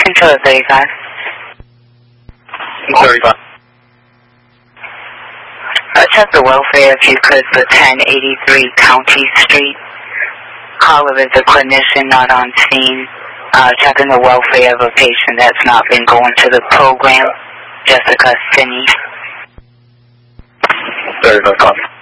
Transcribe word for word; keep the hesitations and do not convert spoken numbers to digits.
Control thirty-five. thirty-five. Uh, check the welfare if you could for ten eighty-three County Street. Caller is a clinician not on scene. Uh, checking the welfare of a patient that's not been going to the program. Jessica Finney. thirty-five, copy.